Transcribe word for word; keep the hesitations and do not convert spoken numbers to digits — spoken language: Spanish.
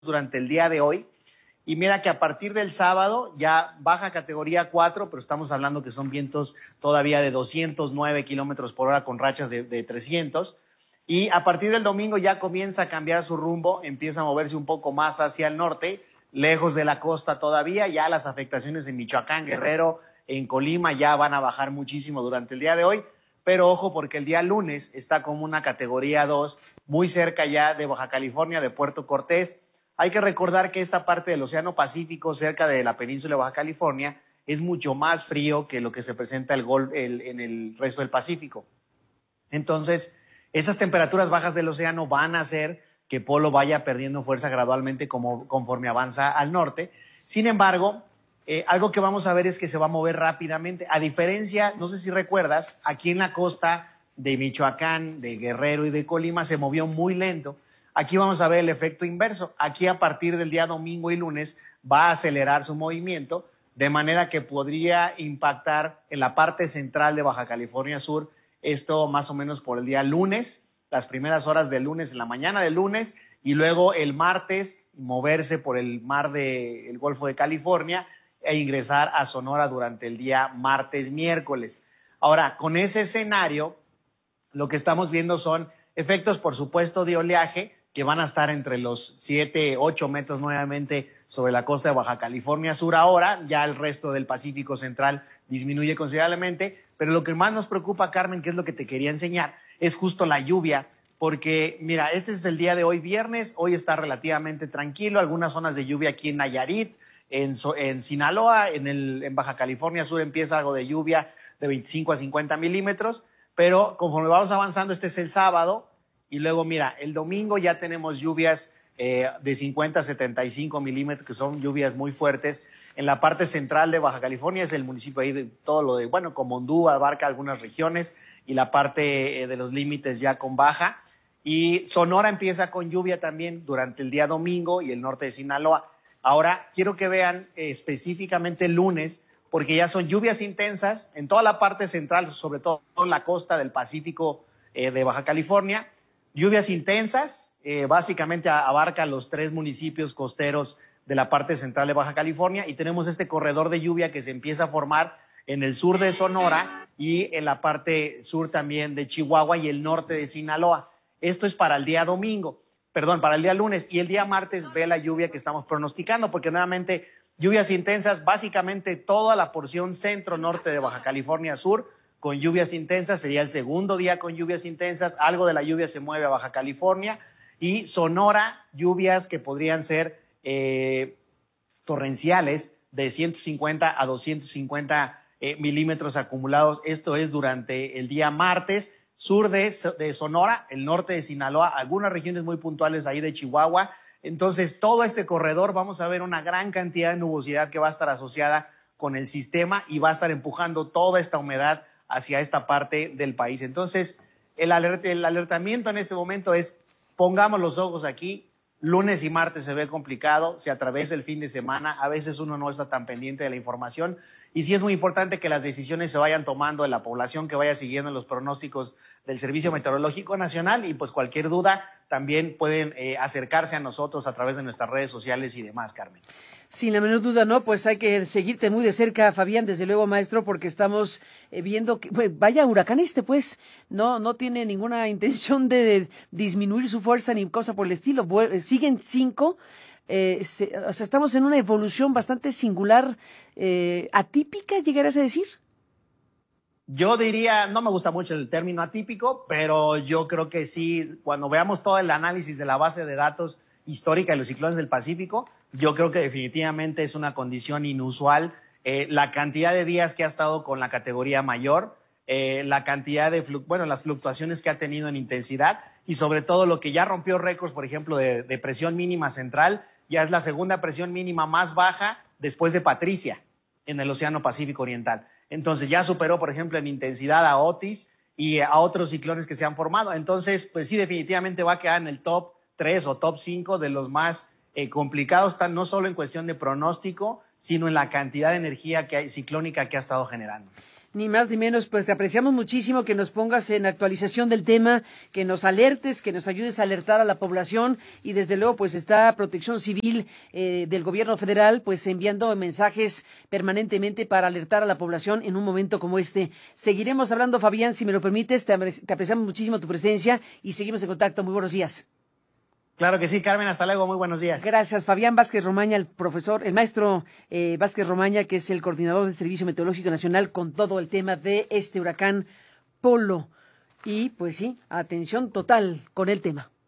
durante el día de hoy. Y mira que a partir del sábado ya baja categoría cuatro, pero estamos hablando que son vientos todavía de doscientos nueve kilómetros por hora con rachas de, de trescientos. Y a partir del domingo ya comienza a cambiar su rumbo, empieza a moverse un poco más hacia el norte, lejos de la costa todavía. Ya las afectaciones en Michoacán, Guerrero, en Colima ya van a bajar muchísimo durante el día de hoy. Pero ojo, porque el día lunes está como una categoría dos, muy cerca ya de Baja California, de Puerto Cortés. Hay que recordar que esta parte del Océano Pacífico, cerca de la península de Baja California, es mucho más frío que lo que se presenta el Golf, el, en el resto del Pacífico. Entonces, esas temperaturas bajas del océano van a hacer que Polo vaya perdiendo fuerza gradualmente como, conforme avanza al norte. Sin embargo, eh, algo que vamos a ver es que se va a mover rápidamente. A diferencia, no sé si recuerdas, aquí en la costa de Michoacán, de Guerrero y de Colima se movió muy lento. Aquí vamos a ver el efecto inverso. Aquí a partir del día domingo y lunes va a acelerar su movimiento, de manera que podría impactar en la parte central de Baja California Sur, esto más o menos por el día lunes, las primeras horas del lunes, en la mañana del lunes, y luego el martes moverse por el mar del Golfo de California e ingresar a Sonora durante el día martes, miércoles. Ahora, con ese escenario, lo que estamos viendo son efectos, por supuesto, de oleaje, que van a estar entre los siete, ocho metros nuevamente sobre la costa de Baja California Sur ahora. Ya el resto del Pacífico Central disminuye considerablemente, pero lo que más nos preocupa, Carmen, que es lo que te quería enseñar, es justo la lluvia, porque mira, este es el día de hoy viernes, hoy está relativamente tranquilo, algunas zonas de lluvia aquí en Nayarit, en, en Sinaloa, en, el, en Baja California Sur empieza algo de lluvia de veinticinco a cincuenta milímetros, pero conforme vamos avanzando, este es el sábado. Y luego, mira, el domingo ya tenemos lluvias eh, de cincuenta a setenta y cinco milímetros, que son lluvias muy fuertes. En la parte central de Baja California es el municipio ahí de todo lo de, bueno, Comondú abarca algunas regiones y la parte eh, de los límites ya con baja. Y Sonora empieza con lluvia también durante el día domingo y el norte de Sinaloa. Ahora, quiero que vean eh, específicamente el lunes, porque ya son lluvias intensas en toda la parte central, sobre todo en la costa del Pacífico eh, de Baja California. Lluvias intensas, eh, básicamente abarca los tres municipios costeros de la parte central de Baja California y tenemos este corredor de lluvia que se empieza a formar en el sur de Sonora y en la parte sur también de Chihuahua y el norte de Sinaloa. Esto es para el día domingo, perdón, para el día lunes, y el día martes ve la lluvia que estamos pronosticando, porque nuevamente lluvias intensas, básicamente toda la porción centro-norte de Baja California Sur, con lluvias intensas, sería el segundo día con lluvias intensas, algo de la lluvia se mueve a Baja California, y Sonora, lluvias que podrían ser eh, torrenciales de ciento cincuenta a doscientos cincuenta eh, milímetros acumulados, esto es durante el día martes, sur de, de Sonora, el norte de Sinaloa, algunas regiones muy puntuales ahí de Chihuahua. Entonces todo este corredor vamos a ver una gran cantidad de nubosidad que va a estar asociada con el sistema y va a estar empujando toda esta humedad hacia esta parte del país. Entonces, el, alert, el alertamiento en este momento es, pongamos los ojos aquí, lunes y martes se ve complicado, se atraviesa el fin de semana, a veces uno no está tan pendiente de la información, y sí es muy importante que las decisiones se vayan tomando en la población, que vaya siguiendo los pronósticos del Servicio Meteorológico Nacional, y pues cualquier duda también pueden eh, acercarse a nosotros a través de nuestras redes sociales y demás, Carmen. Sin la menor duda, no, pues hay que seguirte muy de cerca, Fabián, desde luego, maestro, porque estamos eh, viendo que, pues, vaya huracán este, pues, no, no tiene ninguna intención de, de disminuir su fuerza ni cosa por el estilo, Vuel siguen cinco, eh, se, o sea, estamos en una evolución bastante singular, eh, atípica, ¿llegarías a decir? Yo diría, no me gusta mucho el término atípico, pero yo creo que sí, cuando veamos todo el análisis de la base de datos histórica de los ciclones del Pacífico, yo creo que definitivamente es una condición inusual. Eh, la cantidad de días que ha estado con la categoría mayor, eh, la cantidad de, bueno, las fluctuaciones que ha tenido en intensidad y sobre todo lo que ya rompió récords, por ejemplo, de, de presión mínima central, ya es la segunda presión mínima más baja después de Patricia en el Océano Pacífico Oriental. Entonces ya superó, por ejemplo, en intensidad a Otis y a otros ciclones que se han formado. Entonces, pues sí, definitivamente va a quedar en el top tres o top cinco de los más eh, complicados, tan, no solo en cuestión de pronóstico, sino en la cantidad de energía que hay, ciclónica que ha estado generando. Ni más ni menos, pues te apreciamos muchísimo que nos pongas en actualización del tema, que nos alertes, que nos ayudes a alertar a la población y desde luego pues está Protección Civil eh, del Gobierno Federal pues enviando mensajes permanentemente para alertar a la población en un momento como este. Seguiremos hablando, Fabián, si me lo permites, te, te apreciamos muchísimo tu presencia y seguimos en contacto. Muy buenos días. Claro que sí, Carmen, hasta luego, muy buenos días. Gracias, Fabián Vázquez Romaña, el profesor, el maestro eh, Vázquez Romaña, que es el coordinador del Servicio Meteorológico Nacional, con todo el tema de este huracán Polo. Y pues sí, atención total con el tema.